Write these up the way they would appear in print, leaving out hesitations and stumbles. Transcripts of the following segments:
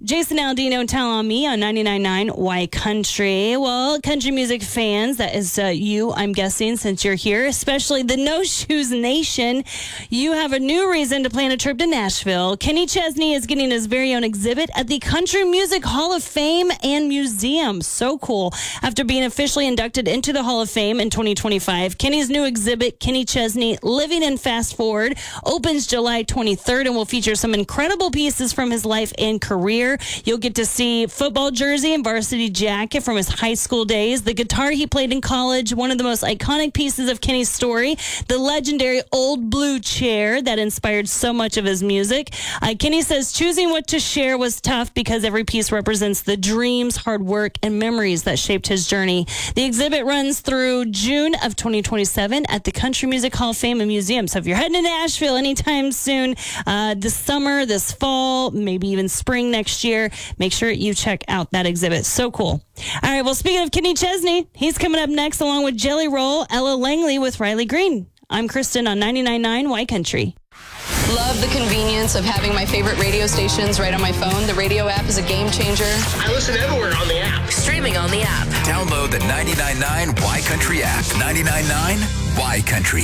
Jason Aldeano and Tell on Me on 99.9 Y Country. Well, country music fans, that is you, I'm guessing, since you're here, especially the No Shoes Nation. You have a new reason to plan a trip to Nashville. Kenny Chesney is getting his very own exhibit at the Country Music Hall of Fame and Museum. So cool. After being officially inducted into the Hall of Fame in 2025, Kenny's new exhibit, Kenny Chesney, Living in Fast Forward, opens July 23rd and will feature some incredible pieces from his life and career. You'll get to see football jersey and varsity jacket from his high school days, the guitar he played in college, one of the most iconic pieces of Kenny's story, the legendary old blue chair that inspired so much of his music. Kenny says choosing what to share was tough because every piece represents the dreams, hard work, and memories that shaped his journey. The exhibit runs through June of 2027 at the Country Music Hall of Fame and Museum. So if you're heading to Nashville anytime soon, this summer, this fall, maybe even spring next year, make sure you check out that exhibit. So cool. All right, well, speaking of Kenny Chesney, he's coming up next along with Jelly Roll, Ella Langley with Riley Green. I'm Kristen on 99.9 Y Country. Love the convenience of having my favorite radio stations right on my phone. The radio app is a game changer. I listen everywhere on the app. Streaming on the app. Download the 99.9 Y Country app. 99.9 Y Country.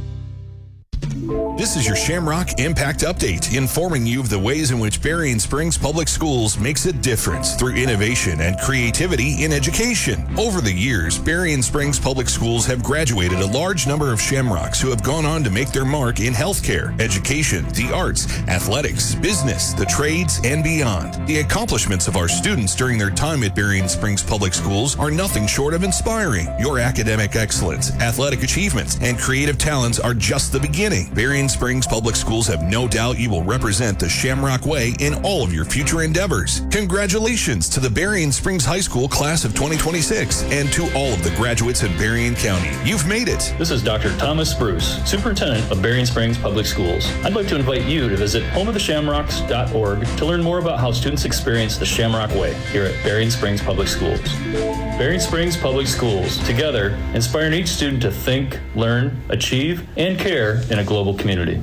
This is your Shamrock Impact Update, informing you of the ways in which Berrien Springs Public Schools makes a difference through innovation and creativity in education. Over the years, Berrien Springs Public Schools have graduated a large number of Shamrocks who have gone on to make their mark in healthcare, education, the arts, athletics, business, the trades, and beyond. The accomplishments of our students during their time at Berrien Springs Public Schools are nothing short of inspiring. Your academic excellence, athletic achievements, and creative talents are just the beginning. Berrien Springs Public Schools have no doubt you will represent the Shamrock Way in all of your future endeavors. Congratulations to the Berrien Springs High School class of 2026 and to all of the graduates in Berrien County. You've made it. This is Dr. Thomas Bruce, Superintendent of Berrien Springs Public Schools. I'd like to invite you to visit homeoftheshamrocks.org to learn more about how students experience the Shamrock Way here at Berrien Springs Public Schools. Berrien Springs Public Schools, together, inspiring each student to think, learn, achieve, and care in a global community.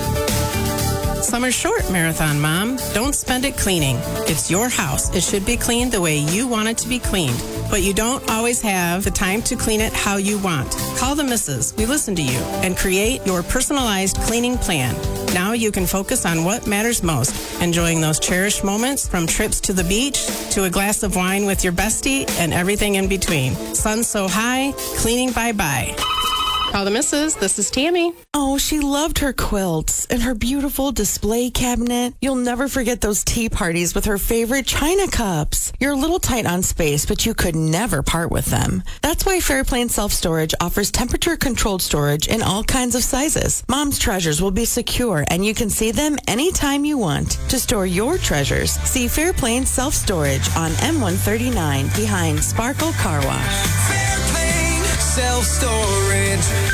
Summer's short, Marathon Mom. Don't spend it cleaning. It's your house. It should be cleaned the way you want it to be cleaned. But you don't always have the time to clean it how you want. Call the missus. We listen to you and create your personalized cleaning plan. Now you can focus on what matters most, enjoying those cherished moments from trips to the beach to a glass of wine with your bestie and everything in between. Sun so high, cleaning bye-bye. Call the missus. This is Tammy. Oh, she loved her quilts and her beautiful display cabinet. You'll never forget those tea parties with her favorite china cups. You're a little tight on space, but you could never part with them. That's why Fairplane Self-Storage offers temperature-controlled storage in all kinds of sizes. Mom's treasures will be secure, and you can see them anytime you want. To store your treasures, see Fairplane Self-Storage on M139 behind Sparkle Car Wash. Fairplane Self-Storage.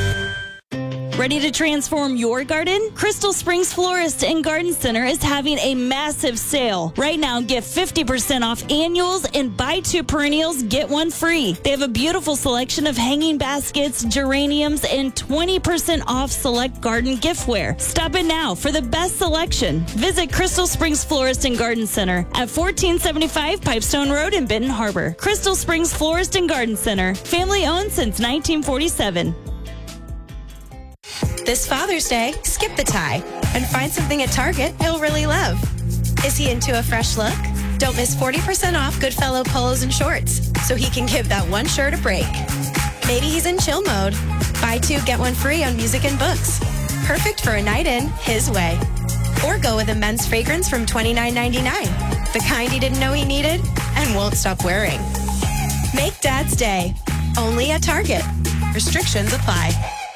Ready to transform your garden? Crystal Springs Florist and Garden Center is having a massive sale. Right now, get 50% off annuals and buy 2 perennials, get 1 free. They have a beautiful selection of hanging baskets, geraniums, and 20% off select garden giftware. Stop in now for the best selection. Visit Crystal Springs Florist and Garden Center at 1475 Pipestone Road in Benton Harbor. Crystal Springs Florist and Garden Center, family owned since 1947. This Father's Day, skip the tie and find something at Target he'll really love. Is he into a fresh look? Don't miss 40% off Goodfellow polos and shorts so he can give that one shirt a break. Maybe he's in chill mode. Buy 2, get 1 free on music and books. Perfect for a night in his way. Or go with a men's fragrance from $29.99. The kind he didn't know he needed and won't stop wearing. Make Dad's Day. Only at Target. Restrictions apply.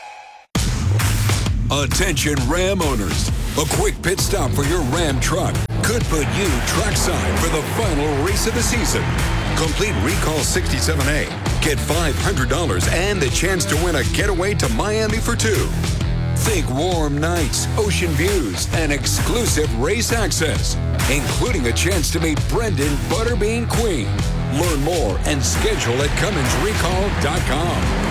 Attention Ram owners. A quick pit stop for your Ram truck could put you trackside for the final race of the season. Complete Recall 67A. Get $500 and the chance to win a getaway to Miami for 2. Think warm nights, ocean views, and exclusive race access, including a chance to meet Brendan Butterbean Queen. Learn more and schedule at CumminsRecall.com.